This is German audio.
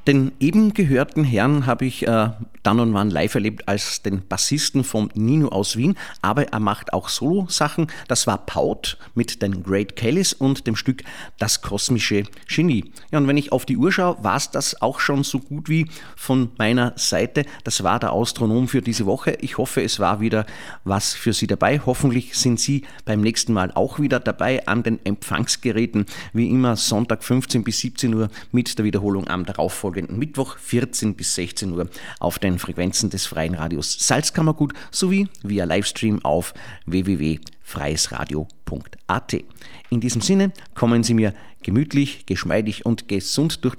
Den eben gehörten Herrn habe ich dann und wann live erlebt als den Bassisten von Nino aus Wien, aber er macht auch Solo-Sachen. Das war Paut mit den Great Kellys und dem Stück Das kosmische Genie. Ja, und wenn ich auf die Uhr schaue, war es das auch schon so gut wie von meiner Seite. Das war der Astronom für diese Woche. Ich hoffe, es war wieder was für Sie dabei. Hoffentlich sind Sie beim nächsten Mal auch wieder dabei an den Empfangsgeräten. Wie immer Sonntag 15 bis 17 Uhr mit der Wiederholung am darauffolgenden Mittwoch 14 bis 16 Uhr auf den Frequenzen des Freien Radios Salzkammergut sowie via Livestream auf www.freiesradio.at. In diesem Sinne kommen Sie mir gemütlich, geschmeidig und gesund durch